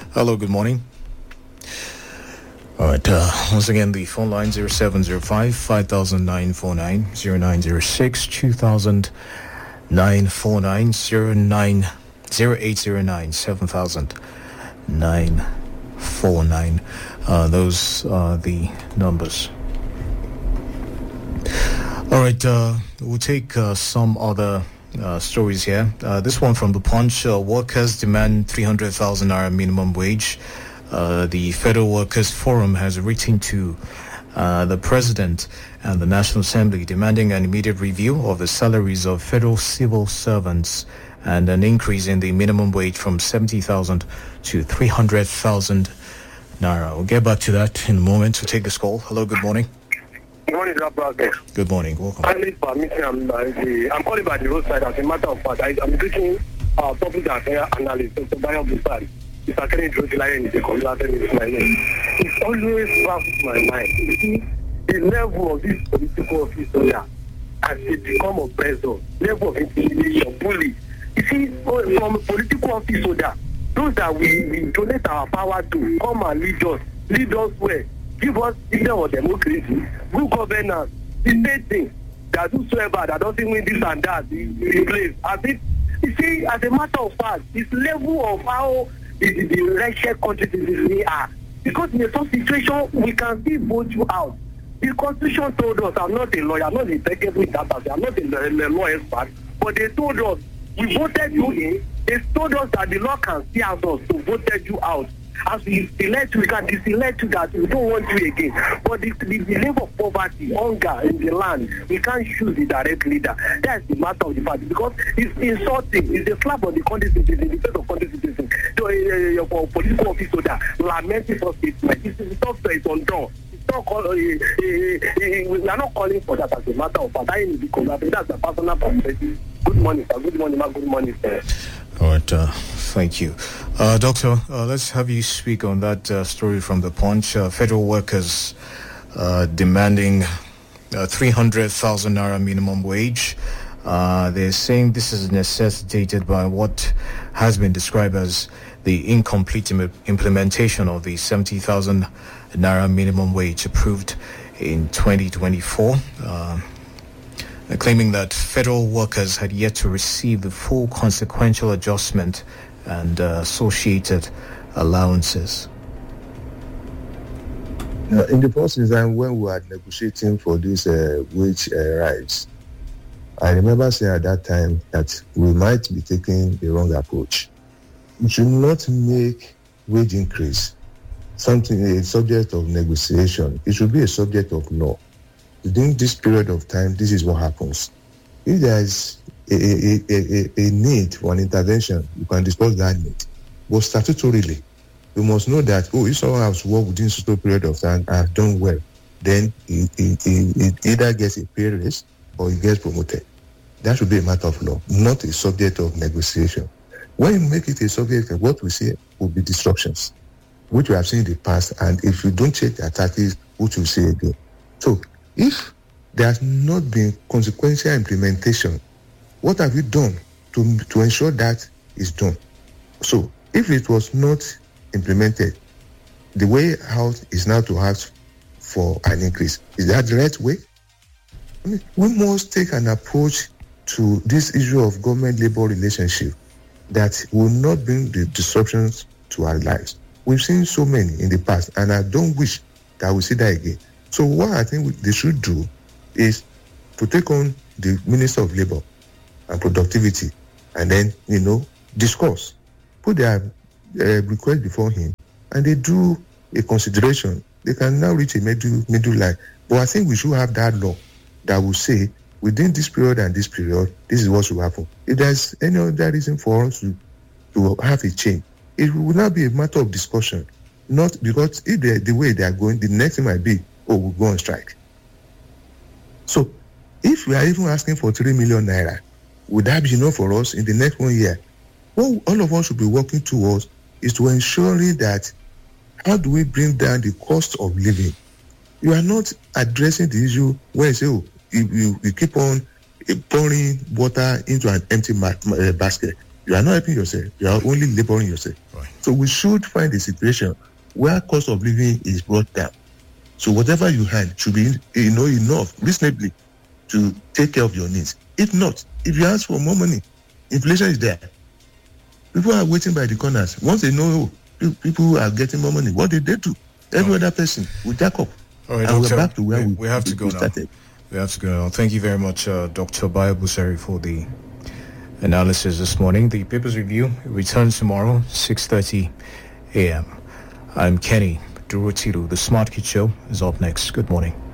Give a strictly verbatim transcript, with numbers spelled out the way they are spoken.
Hello, good morning. All right, uh, once again, the phone line zero seven zero five, five thousand nine four nine, zero nine zero six, two thousand nine four nine, zero nine zero eight zero nine, seven thousand nine four nine. Uh, those are the numbers. All right, uh, we'll take uh, some other uh, stories here. Uh, this one from the Punch. Uh, workers demand three hundred thousand naira minimum wage. Uh, the Federal Workers Forum has written to uh, the President and the National Assembly demanding an immediate review of the salaries of federal civil servants and an increase in the minimum wage from seventy thousand to three hundred thousand naira. We'll get back to that in a moment. To take this call. Hello, good morning. Good morning, brother. Good morning. Welcome. I'm, I'm, I'm calling by the roadside. As a matter of fact, I, I'm teaching uh, public affairs analyst, Doctor Bayo Busari. It's actually my name. It's always baffles my mind. You see, the level of this political officer as it become oppressor, level of intimidation, bully. You see, from a political officer, those that we, we donate our power to, come and lead us, lead us where? Give us freedom of democracy, good governance, the same thing. That whosoever that doesn't win this and that, we replace. As if, you see, as a matter of fact, this level of how the, the, the wretched countries we are. Because in some situation, we can still vote you out. The Constitution told us, I'm not a lawyer, I'm not a technical data, I'm not a, a law expert, but they told us, we voted you in, they told us that the law can see us to voted you out. As we select, we can deselect you that we don't want you again. But the, the, the level of poverty, hunger in the land, we can't choose the direct leader. That's the matter of the fact. Because it's insulting. It's a slap on the country citizen, the face of country citizen. So, uh, for political officer that lamenting for statement. It's software, it's undone. It's not call, uh, uh, uh, we are not calling for that as a matter of fact. I need to be conservative. That's a personal perspective. Good morning, sir. Good morning, ma. Good morning, sir. All right, uh, thank you. Uh, Doctor, uh, let's have you speak on that uh, story from the Punch. Uh, federal workers uh, demanding uh, three hundred thousand naira minimum wage. Uh, they're saying this is necessitated by what has been described as the incomplete Im- implementation of the seventy thousand naira minimum wage approved in twenty twenty-four. Uh, claiming that federal workers had yet to receive the full consequential adjustment and uh, associated allowances. Uh, in the first instance, when we were negotiating for this uh, wage uh, rise, I remember saying at that time that we might be taking the wrong approach. We should not make wage increase something a subject of negotiation. It should be a subject of law. Within this period of time, this is what happens. If there is a, a, a, a need for an intervention, you can discuss that need. But statutorily, you must know that, oh, if someone has worked within a certain period of time and has done well, then he, he, he, he either gets a pay raise or he gets promoted. That should be a matter of law, not a subject of negotiation. When you make it a subject, what we see will be disruptions, which we have seen in the past, and if you don't check the tactics, which we see again. So, if there has not been consequential implementation, what have you done to to ensure that is done? So, if it was not implemented, the way out is now to ask for an increase. Is that the right way? I mean, we must take an approach to this issue of government-labor relationship that will not bring the disruptions to our lives. We've seen so many in the past, and I don't wish that we see that again. So what I think they should do is to take on the Minister of Labour and Productivity and then, you know, discuss, put their uh, request before him, and they do a consideration. They can now reach a middle, middle line. But I think we should have that law that will say, within this period and this period, this is what should happen. If there's any other reason for us to, to have a change, it will not be a matter of discussion. Not because if they, the way they are going, the next thing might be, oh, we'll go on strike. So, if we are even asking for three million naira, would that be enough for us in the next one year? What all of us should be working towards is to ensuring that how do we bring down the cost of living? You are not addressing the issue when you say, oh, you, you, you keep on pouring water into an empty ma- uh, basket. You are not helping yourself. You are only laboring yourself. Right. So we should find a situation where cost of living is brought down. So whatever you had should be, you know, enough, reasonably, to take care of your needs. If not, if you ask for more money, inflation is there. People are waiting by the corners. Once they know oh, people are getting more money, what did they do? Every oh. other person will jack up. All right, and doctor, we're back to where we, we have to go now. We have to go now. Thank you very much, uh, Doctor Bayo Busari, for the analysis this morning. The Papers Review returns tomorrow, six thirty a.m. I'm Kenny Durutiru. The Smart Kid Show is up next. Good morning.